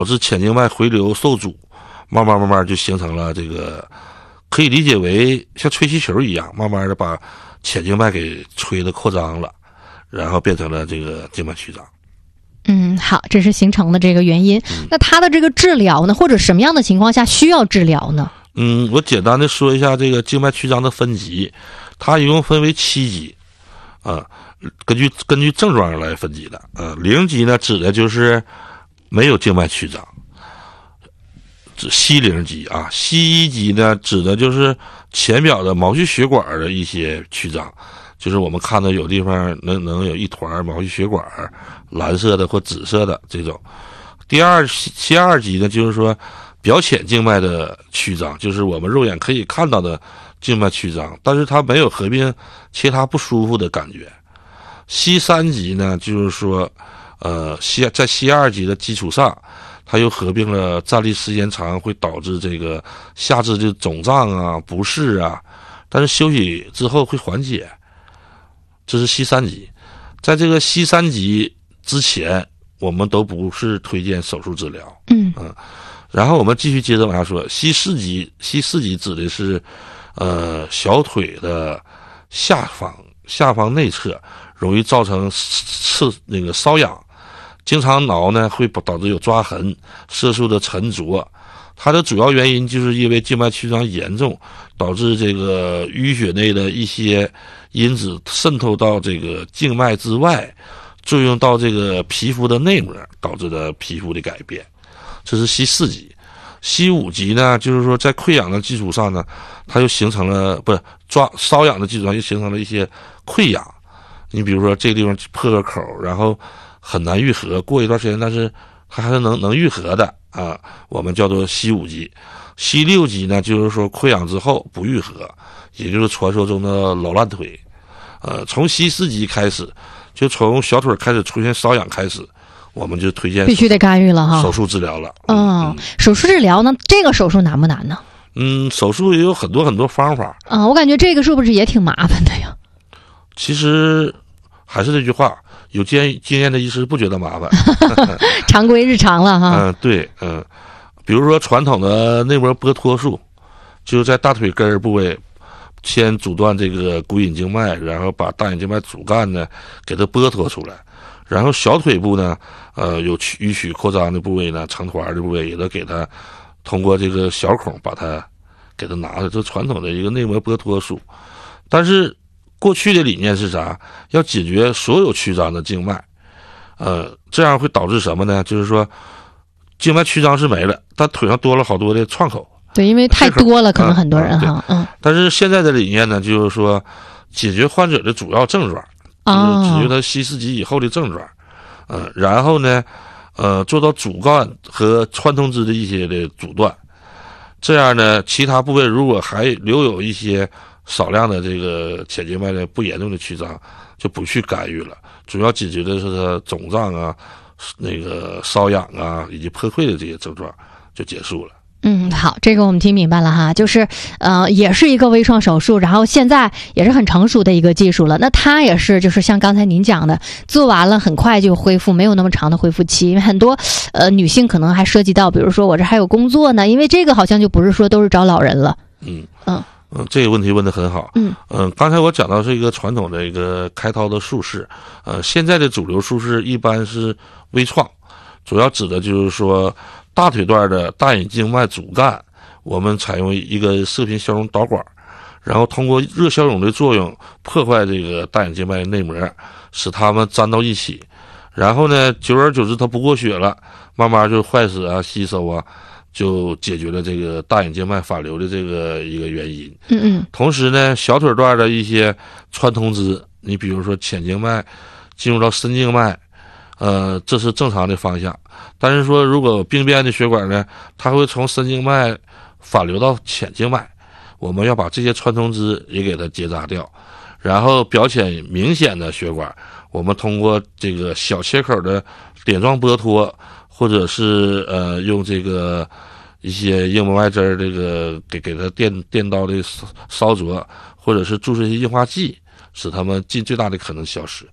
导致浅静脉回流受阻，慢慢就形成了这个，可以理解为像吹气球一样，慢慢的把浅静脉给吹的扩张了，然后变成了这个静脉曲张。 好，这是形成的这个原因。那它的这个治疗呢，或者什么样的情况下需要治疗呢？ 我简单的说一下这个静脉曲张的分级，它一共分为7级，根据症状来分级的。0级呢指的就是没有静脉曲张，指西0级啊。西1级呢指的就是浅表的毛细血管的一些曲张，就是我们看到有地方能有一团毛细血管，蓝色的或紫色的这种。西2级呢，就是说表浅静脉的曲张，就是我们肉眼可以看到的静脉曲张，但是它没有合并其他不舒服的感觉。西3级呢，就是说在西2级的基础上，它又合并了站立时间长会导致这个下肢的肿胀啊、不适啊，但是休息之后会缓解。这是西3级。在这个西3级之前，我们都不是推荐手术治疗。然后我们继续接着往下说，西4级指的是小腿的下方内侧容易造成那个瘙痒，经常挠呢会导致有抓痕、色素的沉着。它的主要原因就是因为静脉曲张严重，导致这个淤血内的一些因子渗透到这个静脉之外，作用到这个皮肤的内膜，导致的皮肤的改变。这是西4级。西5级呢，就是说在溃疡的基础上呢，它又形成了瘙痒的基础上又形成了一些溃疡。你比如说这个地方破个口，然后很难愈合，过一段时间但是它还是能愈合的啊，我们叫做西5级。西6级呢，就是说溃疡之后不愈合，也就是传说中的老烂腿。从西4级开始，就从小腿开始出现瘙痒开始，我们就推荐必须得干预了哈， 手术治疗了。 手术治疗呢，这个手术难不难呢？ 手术也有很多方法。 我感觉这个是不是也挺麻烦的呀？ 其实还是那句话，有经验的医师不觉得麻烦， 常规日常了哈。 对，比如说传统的内膜剥脱术，就是在大腿根儿部位先阻断这个股隐静脉，然后把大隐静脉主干呢给它剥脱出来，然后小腿部呢，有淤血扩张的部位呢，成团的部位也都给它通过这个小孔把它给它拿出来，这传统的一个内膜剥脱术。但是过去的理念是啥？要解决所有曲张的静脉，这样会导致什么呢？就是说静脉曲张是没了，但腿上多了好多的创口。 对，因为太多了，可能很多人哈。 但是现在的理念呢，就是说解决患者的主要症状，就是解决他西4级以后的症状，然后呢，做到主干和穿通支的一些的阻断。这样呢，其他部位如果还留有一些少量的这个浅静脉的不严重的曲张，就不去干预了，主要解决的是它肿胀啊、那个瘙痒啊以及破溃的这些症状就结束了。 好，这个我们听明白了哈，就是也是一个微创手术，然后现在也是很成熟的一个技术了。那它也是就是像刚才您讲的，做完了很快就恢复，没有那么长的恢复期。因为很多女性可能还涉及到，比如说我这还有工作呢，因为这个好像就不是说都是找老人了。 这个问题问得很好。刚才我讲到是一个传统的一个开刀的术式，现在的主流术式一般是微创，主要指的就是说大腿段的大隐静脉主干，我们采用一个射频消融导管，然后通过热消融的作用破坏这个大隐静脉内膜，使它们粘到一起，然后呢，久而久之它不过血了，慢慢就坏死啊、吸收啊，就解决了这个大隐静脉反流的这个一个原因。同时呢，小腿段的一些穿通支，你比如说浅静脉进入到深静脉，这是正常的方向。但是说如果病变的血管呢，它会从深静脉反流到浅静脉，我们要把这些穿通支也给它结扎掉。然后表浅明显的血管，我们通过这个小切口的点状剥脱，或者是用这个一些硬膜外针这个给它电刀的烧灼，或者是注射一些硬化剂，使它们尽最大的可能消失。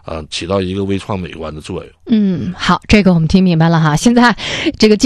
起到一个微创美观的作用。 好，这个我们听明白了哈。现在这个